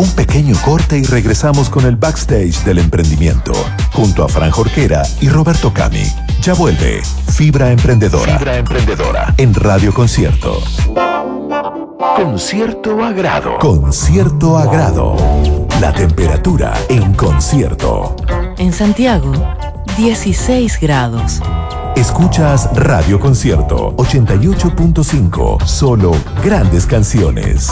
Un pequeño corte y regresamos con el backstage del emprendimiento, junto a Fran Jorquera y Roberto Cami. Ya vuelve Fibra Emprendedora. Fibra Emprendedora. En Radio Concierto. Con cierto agrado. Con cierto agrado. La temperatura en concierto. En Santiago, 16 grados. Escuchas Radio Concierto 88.5. Solo grandes canciones.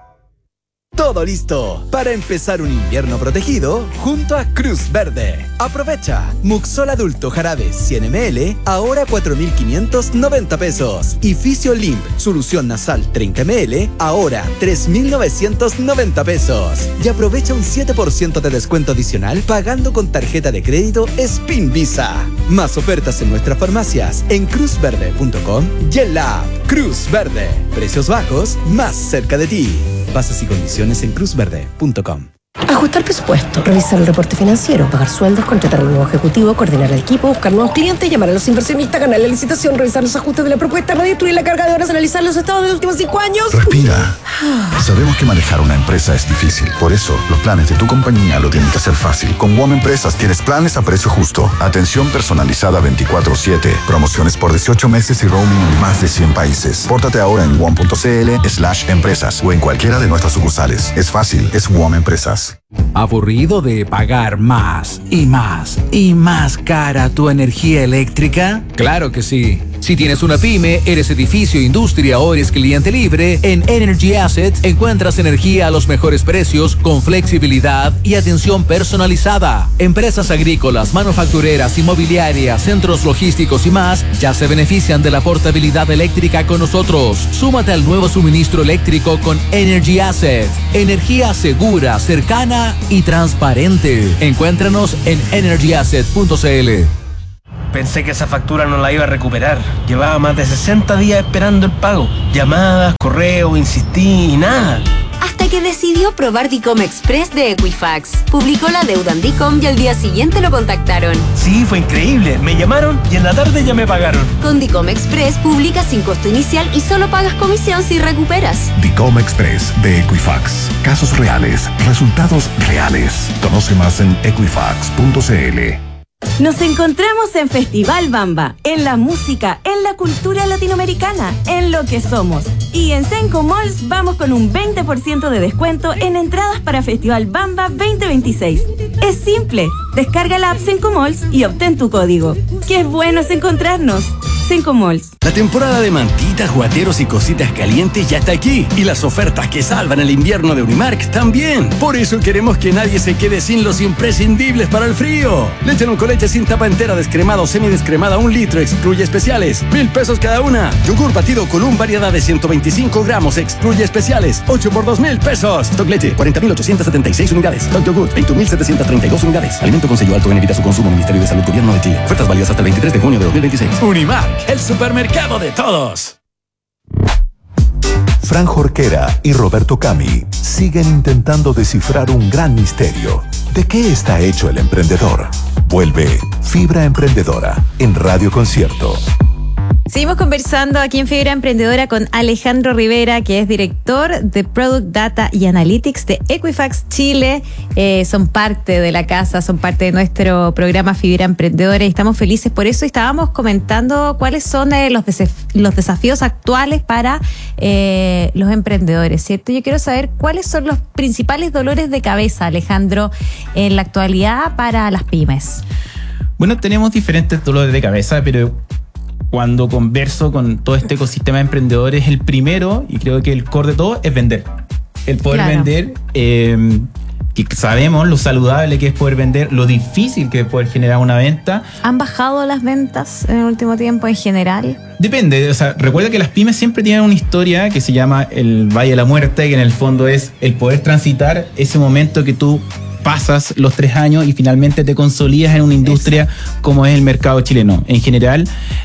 Todo listo para empezar un invierno protegido junto a Cruz Verde. Aprovecha. Muxol adulto jarabe 100 ml, ahora 4.590 pesos. Y Fisiolymp, solución nasal 30 ml, ahora 3.990 pesos. Y aprovecha un 7% de descuento adicional pagando con tarjeta de crédito Spin Visa. Más ofertas en nuestras farmacias en cruzverde.com y en la app Cruz Verde. Precios bajos, más cerca de ti. Bases y condiciones en cruzverde.com. Ajustar presupuesto, revisar el reporte financiero, pagar sueldos, contratar a un nuevo ejecutivo, coordinar al equipo, buscar nuevos clientes, llamar a los inversionistas, ganar la licitación, revisar los ajustes de la propuesta, redistribuir la carga de horas, analizar los estados de los últimos 5 años. Respira. Sabemos que manejar una empresa es difícil. Por eso, los planes de tu compañía lo tienen que hacer fácil. Con WOM Empresas tienes planes a precio justo, atención personalizada 24/7, promociones por 18 meses y roaming en más de 100 países. Pórtate ahora en WOM.cl/empresas o en cualquiera de nuestras sucursales. Es fácil, es WOM Empresas. ¿Aburrido de pagar más y más y más cara tu energía eléctrica? Claro que sí. Si tienes una pyme, eres edificio, industria o eres cliente libre, en Energy Assets encuentras energía a los mejores precios con flexibilidad y atención personalizada. Empresas agrícolas, manufactureras, inmobiliarias, centros logísticos y más ya se benefician de la portabilidad eléctrica con nosotros. Súmate al nuevo suministro eléctrico con Energy Assets. Energía segura, cercana y transparente. Encuéntranos en energyasset.cl. Pensé que esa factura no la iba a recuperar. Llevaba más de 60 días esperando el pago. Llamadas, correo, insistí y nada. Hasta que decidió probar Dicom Express de Equifax. Publicó la deuda en Dicom y al día siguiente lo contactaron. Sí, fue increíble. Me llamaron y en la tarde ya me pagaron. Con Dicom Express publicas sin costo inicial y solo pagas comisión si recuperas. Dicom Express de Equifax. Casos reales, resultados reales. Conoce más en equifax.cl. Nos encontramos en Festival Bamba, en la música, en la cultura latinoamericana, en lo que somos. Y en Senco Malls vamos con un 20% de descuento en entradas para Festival Bamba 2026. Es simple, descarga la app Senco Malls y obtén tu código. ¡Qué bueno es encontrarnos! Senco Malls. La temporada de mantitas, guateros y cositas calientes ya está aquí. Y las ofertas que salvan el invierno de Unimark también. Por eso queremos que nadie se quede sin los imprescindibles para el frío. Leche con leche sin tapa entera, descremada o semidescremada, 1 litro, excluye especiales, 1,000 pesos cada una. Yogur batido con variedad de 125 gramos, excluye especiales, 8 por 2,000 pesos. Stock leche, 40.876 unidades. Stock yogur, 20.732 unidades. Alimento con sello alto en evita su consumo. Ministerio de Salud, Gobierno de Chile. Ofertas válidas hasta el 23 de junio de 2026. Unimark, el supermercado de todos. Fran Jorquera y Roberto Cami siguen intentando descifrar un gran misterio. ¿De qué está hecho el emprendedor? Vuelve Fibra Emprendedora en Radio Concierto. Seguimos conversando aquí en Fibra Emprendedora con Alejandro Rivera, que es director de Product Data y Analytics de Equifax Chile. Son parte de la casa, son parte de nuestro programa Fibra Emprendedora y estamos felices por eso. Y estábamos comentando cuáles son los desafíos actuales para los emprendedores, ¿cierto? Yo quiero saber cuáles son los principales dolores de cabeza, Alejandro, en la actualidad para las pymes. Bueno, tenemos diferentes dolores de cabeza, pero cuando converso con todo este ecosistema de emprendedores, el primero, y creo que el core de todo, es vender. El poder vender, que sabemos lo saludable que es poder vender, lo difícil que es poder generar una venta. ¿Han bajado las ventas en el último tiempo en general? Depende, o sea, recuerda que las pymes siempre tienen una historia que se llama el Valle de la Muerte, que en el fondo es el poder transitar ese momento que tú pasas los 3 años y finalmente te consolidas en una industria como es el mercado chileno. En general,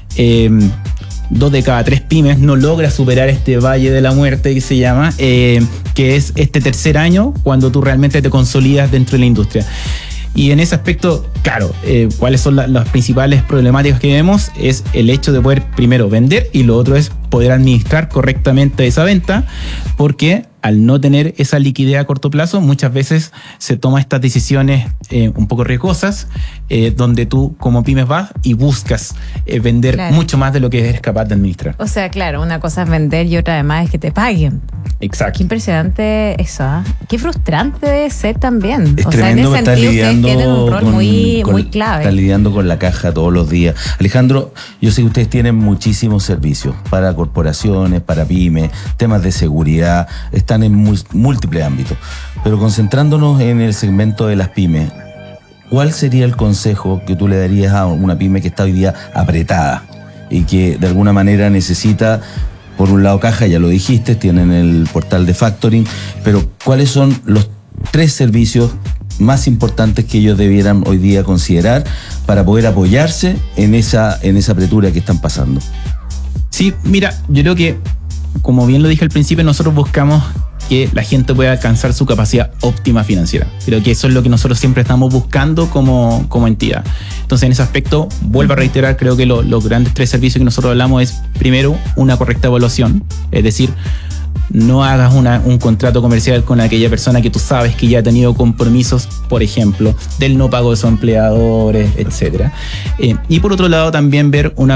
2 de cada 3 pymes no logra superar este valle de la muerte que se llama, que es este tercer año cuando tú realmente te consolidas dentro de la industria. Y en ese aspecto, claro, cuáles son las principales problemáticas que vemos es el hecho de poder primero vender y lo otro es poder administrar correctamente esa venta, porque al no tener esa liquidez a corto plazo, muchas veces se toman estas decisiones un poco riesgosas, donde tú como pymes vas y buscas vender mucho más de lo que eres capaz de administrar. O sea, claro, una cosa es vender y otra además es que te paguen. Exacto. Qué impresionante eso, ¿eh? Qué frustrante debe ser también. Es o tremendo, sea, en ese sentido ustedes tienen un rol muy clave. Están lidiando con la caja todos los días. Alejandro, yo sé que ustedes tienen muchísimos servicios para corporaciones, para pymes, temas de seguridad, están en múltiples ámbitos. Pero concentrándonos en el segmento de las pymes, ¿cuál sería el consejo que tú le darías a una pyme que está hoy día apretada y que de alguna manera necesita, por un lado caja, ya lo dijiste, tienen el portal de factoring, pero cuáles son los 3 servicios más importantes que ellos debieran hoy día considerar para poder apoyarse en esa apretura que están pasando? Sí, mira, yo creo que, como bien lo dije al principio, nosotros buscamos que la gente pueda alcanzar su capacidad óptima financiera. Creo que eso es lo que nosotros siempre estamos buscando como entidad. Entonces, en ese aspecto, vuelvo a reiterar, creo que los grandes 3 servicios que nosotros hablamos es, primero, una correcta evaluación, es decir, no hagas un contrato comercial con aquella persona que tú sabes que ya ha tenido compromisos, por ejemplo, del no pago de sus empleadores, etc. Y por otro lado, también ver un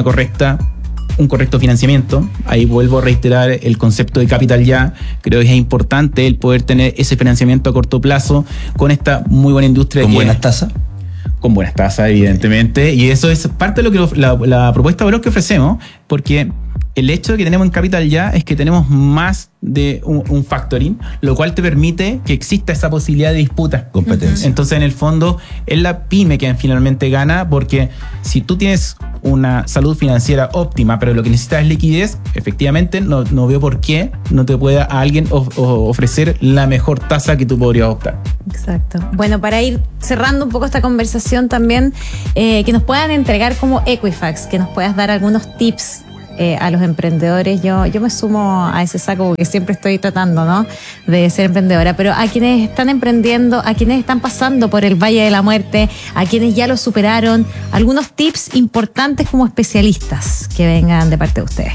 correcto financiamiento. Ahí vuelvo a reiterar el concepto de capital ya. Creo que es importante el poder tener ese financiamiento a corto plazo con esta muy buena industria. ¿Con buenas tasas? Con buenas tasas, evidentemente. Y eso es parte de lo que la propuesta de valor que ofrecemos, porque el hecho de que tenemos en Capital Ya es que tenemos más de un factoring, lo cual te permite que exista esa posibilidad de disputa. Competencia. Entonces, en el fondo, es la pyme que finalmente gana, porque si tú tienes una salud financiera óptima, pero lo que necesitas es liquidez, efectivamente no veo por qué no te pueda alguien ofrecer la mejor tasa que tú podrías optar. Exacto. Bueno, para ir cerrando un poco esta conversación también, que nos puedan entregar como Equifax, que nos puedas dar algunos tips a los emprendedores. Yo me sumo a ese saco porque siempre estoy tratando, ¿no?, de ser emprendedora, pero a quienes están emprendiendo, a quienes están pasando por el Valle de la Muerte, a quienes ya lo superaron, algunos tips importantes como especialistas que vengan de parte de ustedes.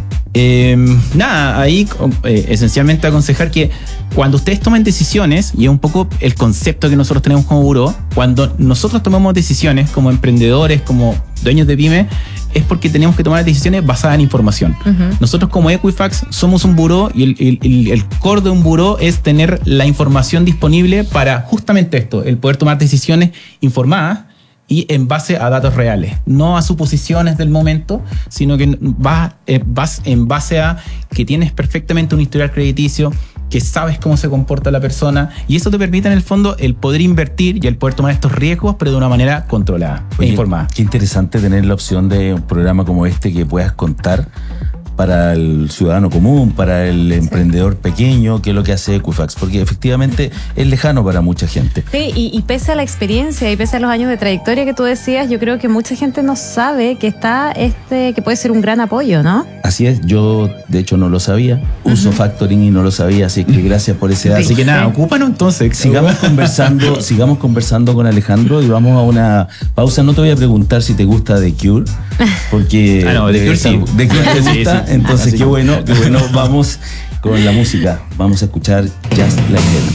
Ahí esencialmente aconsejar que cuando ustedes tomen decisiones, y es un poco el concepto que nosotros tenemos como buró, cuando nosotros tomamos decisiones como emprendedores, como dueños de pyme, es porque tenemos que tomar decisiones basadas en información. Nosotros como Equifax somos un buró y el core de un buró es tener la información disponible para justamente esto, el poder tomar decisiones informadas y en base a datos reales, no a suposiciones del momento, sino que vas en base a que tienes perfectamente un historial crediticio, que sabes cómo se comporta la persona, y eso te permite en el fondo el poder invertir y el poder tomar estos riesgos, pero de una manera controlada e informada. Qué interesante tener la opción de un programa como este que puedas contar para el ciudadano común, para el emprendedor pequeño, que es lo que hace Equifax, porque efectivamente es lejano para mucha gente. Sí, y pese a la experiencia y pese a los años de trayectoria que tú decías, yo creo que mucha gente no sabe que está que puede ser un gran apoyo, ¿no? Así es, yo de hecho no lo sabía, uso factoring y no lo sabía, así que gracias por ese dato. Así que nada, ocúpanos entonces. Sigamos conversando con Alejandro y vamos a una pausa. No te voy a preguntar si te gusta The Cure, porque The Cure sí. The Cure te gusta. Sí. Entonces, qué bueno, vamos con la música. Vamos a escuchar Just Like Heaven.